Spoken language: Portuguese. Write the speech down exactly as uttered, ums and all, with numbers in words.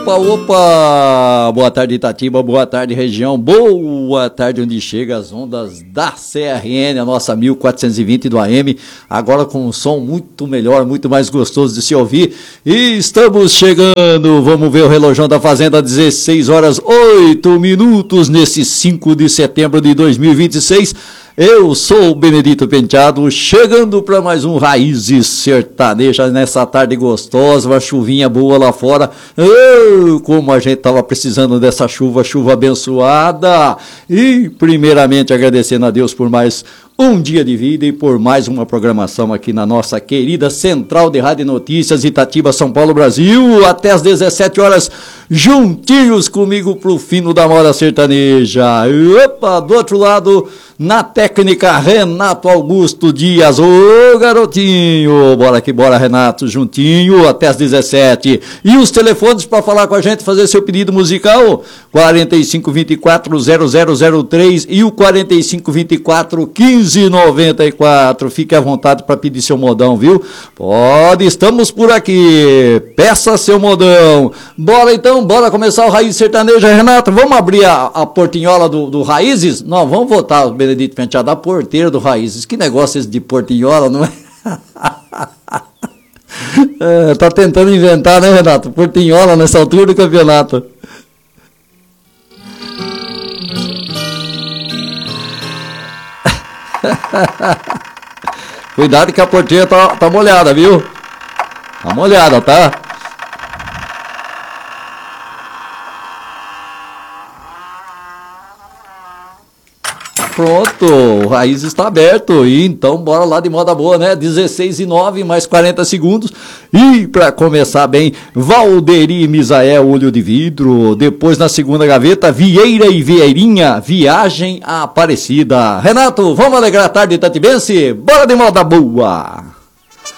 Opa, opa! Boa tarde, Itatiba, boa tarde, região, boa tarde, onde chega as ondas da C R N, a nossa mil quatrocentos e vinte do A M, agora com um som muito melhor, muito mais gostoso de se ouvir. E estamos chegando, vamos ver o relojão da Fazenda, dezesseis horas, oito minutos, nesse cinco de setembro de dois mil e vinte e seis. Eu sou o Benedito Penteado, chegando para mais um Raízes Sertanejas nessa tarde gostosa, uma chuvinha boa lá fora. Oh, como a gente estava precisando dessa chuva, chuva abençoada. E primeiramente agradecendo a Deus por mais um dia de vida e por mais uma programação aqui na nossa querida Central de Rádio e Notícias, Itatiba, São Paulo, Brasil, até às dezessete horas, juntinhos comigo pro fino da moda sertaneja. Opa, do outro lado, na técnica, Renato Augusto Dias, ô garotinho, bora que bora, Renato, juntinho, até às dezessete. E os telefones para falar com a gente, fazer seu pedido musical, quarenta e cinco, vinte e quatro, zero zero zero três e o quarenta e cinco, vinte e quatro, quinze noventa e quatro. Fique à vontade para pedir seu modão, viu? Pode, estamos por aqui. Peça seu modão. Bora então, bora começar o Raiz Sertaneja, Renato. Vamos abrir a, a portinhola do, do Raízes? Não, vamos votar o Benedito Penteado, a porteira do Raízes. Que negócio esse de portinhola, não é? É, tá tentando inventar, né, Renato? Portinhola nessa altura do campeonato. Cuidado que a porteira tá, tá molhada, viu? Tá molhada, tá? Pronto, o Raiz está aberto. E então bora lá de moda boa, né? dezesseis e nove, mais quarenta segundos. E para começar bem, Valderi Misael, Olho de Vidro. Depois na segunda gaveta, Vieira e Vieirinha, Viagem à Aparecida. Renato, vamos alegrar a tarde itatibense? Bora de moda boa!